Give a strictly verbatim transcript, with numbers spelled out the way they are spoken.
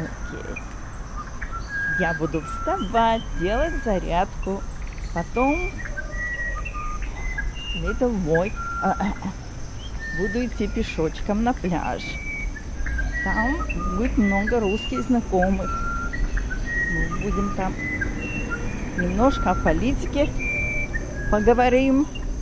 Окей. Я буду вставать, делать зарядку, потом little walk, а, а, буду идти пешочком на пляж. Там будет много русских знакомых. Мы будем там немножко о политике поговорим.